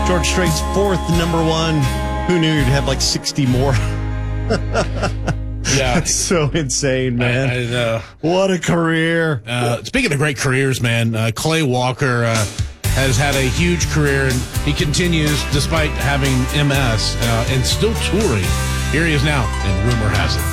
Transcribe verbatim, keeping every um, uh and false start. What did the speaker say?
George Strait's fourth number one. Who knew you'd have like sixty more? Yeah. That's so insane, man. I, I know. What a career. Uh, speaking of great careers, man, uh, Clay Walker uh, has had a huge career, and he continues despite having M S uh, and still touring. Here he is now, and rumor has it.